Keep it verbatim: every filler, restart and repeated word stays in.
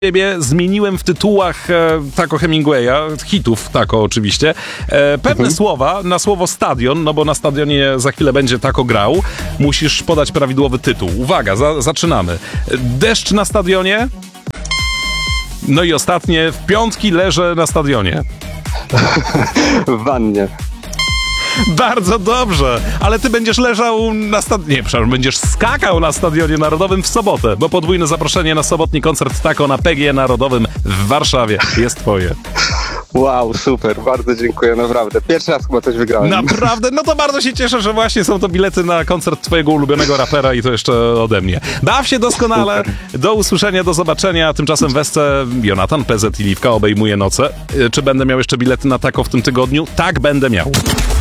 Ciebie zmieniłem w tytułach e, Taco Hemingwaya, hitów Taco oczywiście, e, pewne Mhm. słowa na słowo stadion, no bo na stadionie za chwilę będzie Taco grał. Musisz podać prawidłowy tytuł. Uwaga, za, zaczynamy. Deszcz na stadionie. No i ostatnie, w piątki leżę na stadionie. W wannie. Bardzo dobrze, ale ty będziesz leżał na stadionie, nie, przepraszam, będziesz skakał na Stadionie Narodowym w sobotę, bo podwójne zaproszenie na sobotni koncert Taco na P G E Narodowym w Warszawie jest twoje. Wow, super, bardzo dziękuję, naprawdę. Pierwszy raz chyba coś wygrałem. Naprawdę? No to bardzo się cieszę, że właśnie są to bilety na koncert twojego ulubionego rapera i to jeszcze ode mnie. Baw się doskonale, do usłyszenia, do zobaczenia, tymczasem Wesce Jonatan, P Z i Liwka obejmuje noce. Czy będę miał jeszcze bilety na Taco w tym tygodniu? Tak, będę miał.